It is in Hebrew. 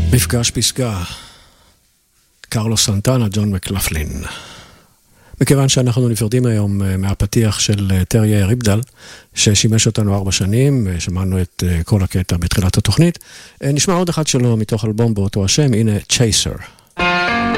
מפגש פסגה, קרלוס סנטנה, ג'ון מקלפלין. מכיוון שאנחנו נפרדים היום מהפתיח של טריה ריבדל, ששימש אותנו 4 שנים, שמענו את כל הקטע בתחילת התוכנית, נשמע עוד אחד שלו מתוך אלבום באותו השם, הנה צ'ייסר.